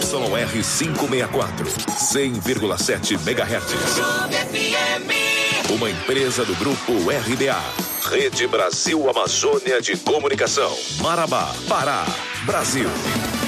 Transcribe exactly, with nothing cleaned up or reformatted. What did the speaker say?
R quinhentos e sessenta e quatro, cem vírgula sete megahertz. Uma empresa do Grupo R B A. Rede Brasil Amazônia de Comunicação. Marabá, Pará, Brasil.